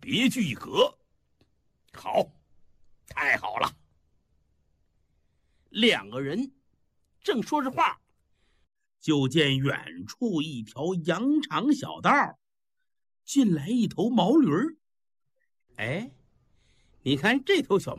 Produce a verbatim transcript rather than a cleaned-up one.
别具一格。好，太好了。 两个人正说着话，就见远处一条羊肠小道进来一头毛驴儿。哎，你看这头小